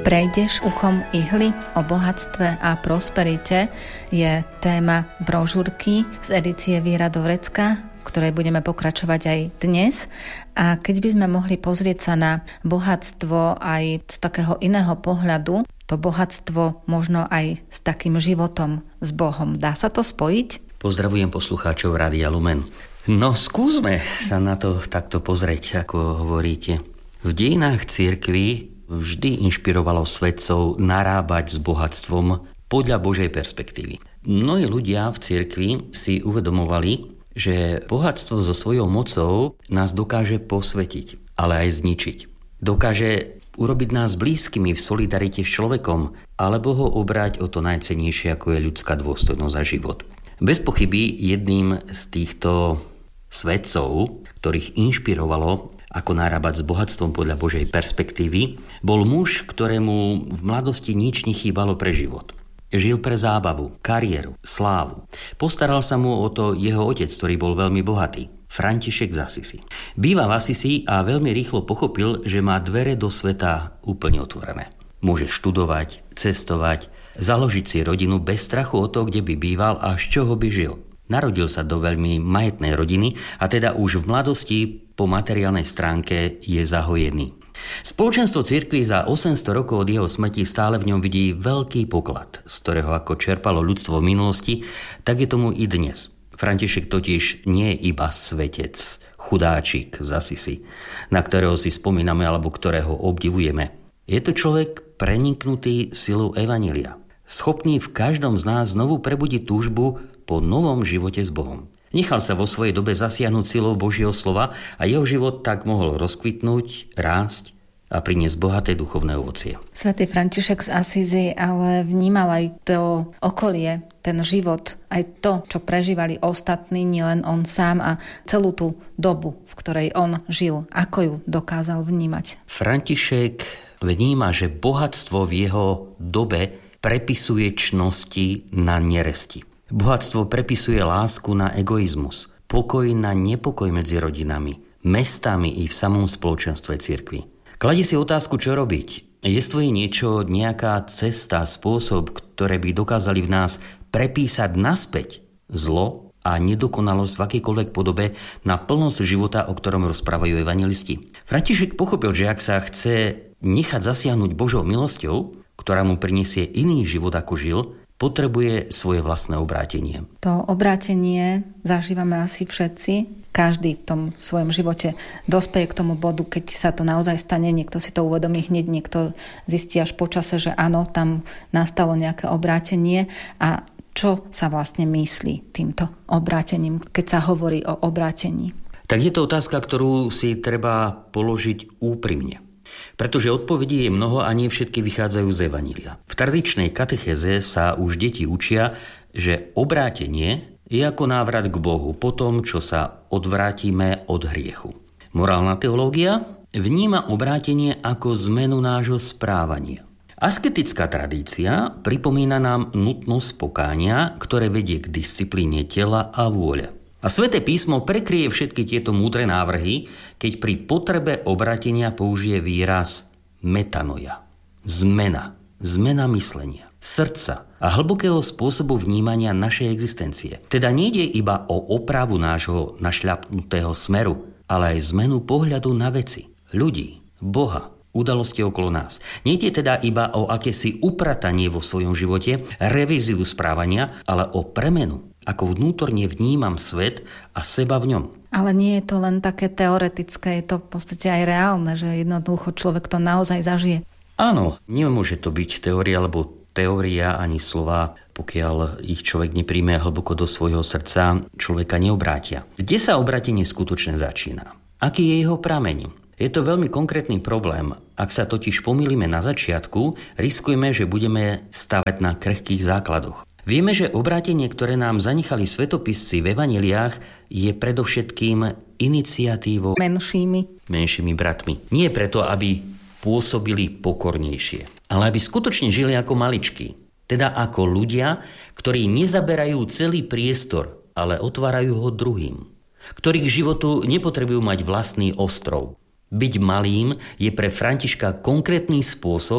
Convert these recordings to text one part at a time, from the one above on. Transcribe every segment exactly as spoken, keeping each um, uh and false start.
Prejdeš uchom ihly? O bohatstve a prosperite je téma brožúrky z edície Víra do vrecka, v ktorej budeme pokračovať aj dnes. A keď by sme mohli pozrieť sa na bohatstvo aj z takého iného pohľadu, to bohatstvo možno aj s takým životom s Bohom. Dá sa to spojiť? Pozdravujem poslucháčov Rádia Lumen. No skúsme sa na to takto pozrieť, ako hovoríte. V dejinách cirkvi vždy inšpirovalo svetcov narábať s bohatstvom podľa Božej perspektívy. Mnohí ľudia v cirkvi si uvedomovali, že bohatstvo so svojou mocou nás dokáže posvetiť, ale aj zničiť. Dokáže urobiť nás blízkymi v solidarite s človekom, alebo ho obrať o to najcennejšie, ako je ľudská dôstojnosť a život. Bez pochyby jedným z týchto svetcov, ktorých inšpirovalo ako narábať s bohatstvom podľa Božej perspektívy, bol muž, ktorému v mladosti nič nechýbalo pre život. Žil pre zábavu, kariéru, slávu. Postaral sa mu o to jeho otec, ktorý bol veľmi bohatý, František z Asisi. Býva v Asisi a veľmi rýchlo pochopil, že má dvere do sveta úplne otvorené. Môže študovať, cestovať, založiť si rodinu bez strachu o to, kde by býval a z čoho by žil. Narodil sa do veľmi majetnej rodiny a teda už v mladosti po materiálnej stránke je zahojený. Spoločenstvo cirkvi za osemsto rokov od jeho smrti stále v ňom vidí veľký poklad, z ktorého ako čerpalo ľudstvo v minulosti, tak je tomu i dnes. František totiž nie je iba svetec, chudáčik z Asisi, na ktorého si spomíname alebo ktorého obdivujeme. Je to človek preniknutý silou evanjelia, schopný v každom z nás znovu prebudiť túžbu po novom živote s Bohom. Nechal sa vo svojej dobe zasiahnuť silou Božieho slova a jeho život tak mohol rozkvitnúť, rásť a priniesť bohaté duchovné ovocie. Svätý František z Asisi ale vnímal aj to okolie, ten život, aj to, čo prežívali ostatní, nielen on sám a celú tú dobu, v ktorej on žil. Ako ju dokázal vnímať? František vníma, že bohatstvo v jeho dobe prepisuje čnosti na neresti. Bohatstvo prepisuje lásku na egoizmus, pokoj na nepokoj medzi rodinami, mestami i v samom spoločenstve cirkvi. Kladie si otázku, čo robiť. Jestvuje niečo, nejaká cesta, spôsob, ktoré by dokázali v nás prepísať naspäť zlo a nedokonalosť v akejkoľvek podobe na plnosť života, o ktorom rozprávajú evanjelisti. František pochopil, že ak sa chce nechať zasiahnuť Božou milosťou, ktorá mu prinesie iný život ako žil, potrebuje svoje vlastné obrátenie. To obrátenie zažívame asi všetci. Každý v tom svojom živote dospeje k tomu bodu, keď sa to naozaj stane. Niekto si to uvedomí hneď, niekto zistí až po čase, že áno, tam nastalo nejaké obrátenie. A čo sa vlastne myslí týmto obrátením, keď sa hovorí o obrátení? Tak je to otázka, ktorú si treba položiť úprimne. Pretože odpovedí je mnoho a nie všetky vychádzajú z evanjelia. V tradičnej katechéze sa už deti učia, že obrátenie je ako návrat k Bohu po tom, čo sa odvrátime od hriechu. Morálna teológia vníma obrátenie ako zmenu nášho správania. Asketická tradícia pripomína nám nutnosť pokánia, ktoré vedie k disciplíne tela a vôle. A Sväté písmo prekryje všetky tieto múdre návrhy, keď pri potrebe obrátenia použije výraz metanoia. Zmena. Zmena myslenia, srdca a hlbokého spôsobu vnímania našej existencie. Teda nejde iba o opravu nášho našľapnutého smeru, ale aj zmenu pohľadu na veci, ľudí, Boha, udalosti okolo nás. Nejde teda iba o akési upratanie vo svojom živote, revíziu správania, ale o premenu, ako vnútorne vnímam svet a seba v ňom. Ale nie je to len také teoretické, je to v podstate aj reálne, že jednoducho človek to naozaj zažije. Áno, nemôže to byť teória alebo teória ani slova, pokiaľ ich človek nepríjme hlboko do svojho srdca, človeka neobrátia. Kde sa obrátenie skutočne začína? Aký je jeho prameň? Je to veľmi konkrétny problém. Ak sa totiž pomýlime na začiatku, riskujeme, že budeme stavať na krehkých základoch. Vieme, že obrátenie, ktoré nám zanechali svetopisci v evanjeliách, je predovšetkým iniciatívou menšími. menšími bratmi. Nie preto, aby pôsobili pokornejšie, ale aby skutočne žili ako maličky. Teda ako ľudia, ktorí nezaberajú celý priestor, ale otvárajú ho druhým. Ktorí k životu nepotrebujú mať vlastný ostrov. Byť malým je pre Františka konkrétny spôsob,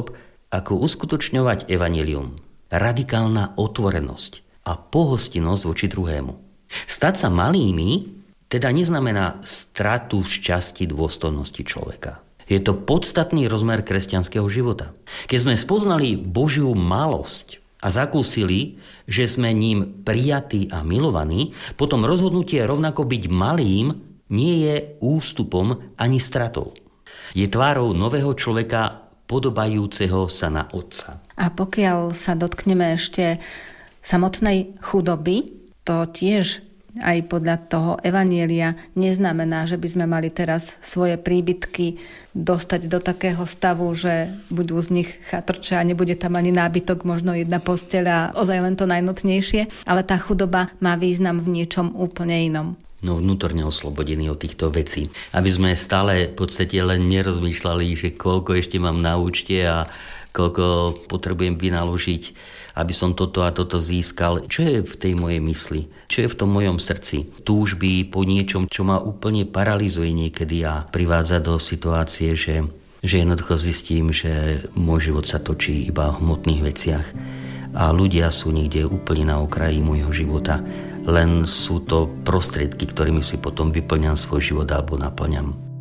ako uskutočňovať evanjelium. Radikálna otvorenosť a pohostinnosť voči druhému. Stať sa malými teda neznamená stratu šťastí dôstojnosti človeka. Je to podstatný rozmer kresťanského života. Keď sme spoznali Božiu malosť a zakúsili, že sme ním prijatí a milovaní, potom rozhodnutie rovnako byť malým nie je ústupom ani stratou. Je tvárou nového človeka podobajúceho sa na Otca. A pokiaľ sa dotkneme ešte samotnej chudoby, to tiež aj podľa toho evanjelia neznamená, že by sme mali teraz svoje príbytky dostať do takého stavu, že budú z nich chatrče a nebude tam ani nábytok, možno jedna posteľ a ozaj len to najnutnejšie. Ale tá chudoba má význam v niečom úplne inom. No vnútorne oslobodení od týchto vecí. Aby sme stále v podstate len nerozmýšľali, že koľko ešte mám na účte a koľko potrebujem vynaložiť, aby som toto a toto získal. Čo je v tej mojej mysli? Čo je v tom mojom srdci? Túžby po niečom, čo ma úplne paralizuje niekedy a privádza do situácie, že, že jednoducho zistím, že môj život sa točí iba v hmotných veciach a ľudia sú niekde úplne na okraji môjho života. Len sú to prostriedky, ktorými si potom vyplňam svoj život alebo naplňam.